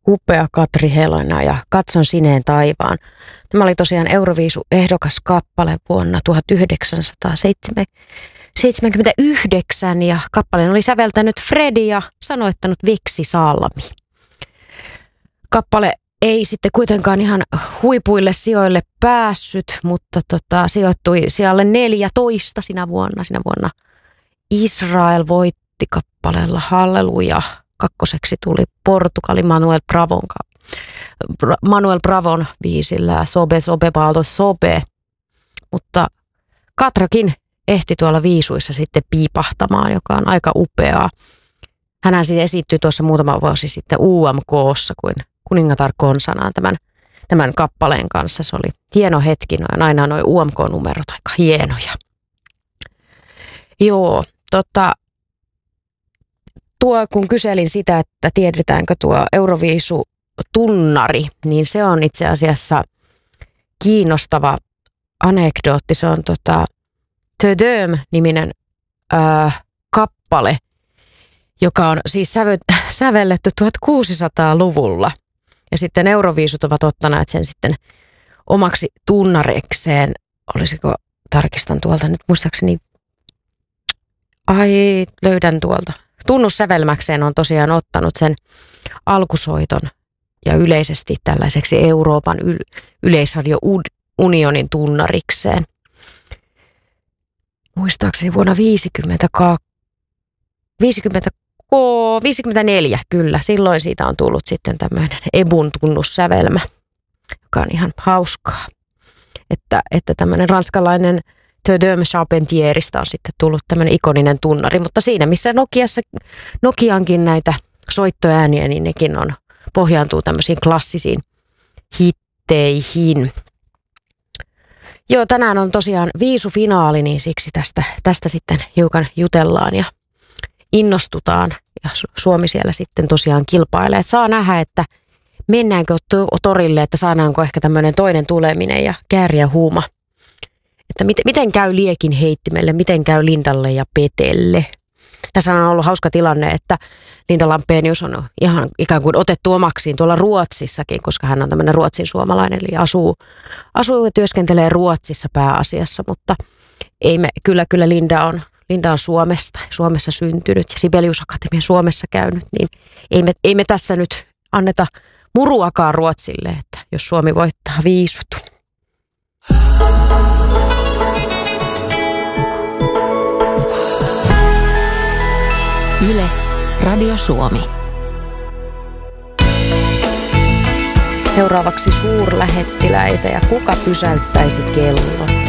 upea Katri Helena ja Katson sineen taivaan. Tämä oli tosiaan Euroviisu-ehdokas kappale vuonna 1979 ja kappaleen oli säveltänyt Fredi ja sanoittanut Viksi Salmi. Kappale ei sitten kuitenkaan ihan huipuille sijoille päässyt, mutta sijoittui sijalle 14 sinä vuonna. Sinä vuonna Israel voitti kappaleella Halleluja. Kakkoseksi tuli Portugali Manuel Bravon biisillä Sobe Sobe Baldo Sobe, mutta Katrakin ehti tuolla viisuissa sitten piipahtamaan, joka on aika upeaa. Hänhän sitten esiintyi tuossa muutama vuosi sitten UMK:ssa kuin kuningatar konsanaan tämän kappaleen kanssa. Se oli hieno hetki, aina nuo UMK-numerot aika hienoja. Joo, kun kyselin sitä, että tiedetäänkö tuo Euroviisu-tunnari, niin se on itse asiassa kiinnostava anekdootti. Se on Tödöm-niminen kappale, joka on siis sävelletty 1600-luvulla. Ja sitten Euroviisut ovat ottaneet sen sitten omaksi tunnarekseen. Olisiko, tarkistan tuolta nyt muistaakseni, löydän tuolta. Tunnussävelmäkseen on tosiaan ottanut sen alkusoiton ja yleisesti tällaiseksi Euroopan yleisradiounionin tunnarikseen. Muistaakseni vuonna 54, kyllä. Silloin siitä on tullut sitten tämmöinen EBUn tunnussävelmä, joka on ihan hauskaa. Että tämmöinen ranskalainen Tödöm Charpentierista on sitten tullut tämmöinen ikoninen tunnari, mutta siinä missä Nokiankin näitä soittoääniä, niin nekin pohjaantuu tämmöisiin klassisiin hitteihin. Joo, tänään on tosiaan viisufinaali, niin siksi tästä sitten hiukan jutellaan ja innostutaan. Ja Suomi siellä sitten tosiaan kilpailee. Saa nähdä, että mennäänkö torille, että saadaanko ehkä tämmöinen toinen tuleminen ja Kääriä Huuma. Että miten käy Liekin heittimelle, miten käy Lindalle ja Petelle. Tässä on ollut hauska tilanne, että Linda Lampenius on ihan ikään kuin otettu omaksiin tuolla Ruotsissakin, koska hän on tämmöinen ruotsin suomalainen, eli asuu ja työskentelee Ruotsissa pääasiassa, mutta kyllä Linda on Suomessa syntynyt ja Sibelius Akatemia Suomessa käynyt, niin ei me tässä nyt anneta muruakaan Ruotsille, että jos Suomi voittaa viisut. Yle, Radio Suomi. Seuraavaksi suurlähettiläitä ja kuka pysäyttäisi kellon.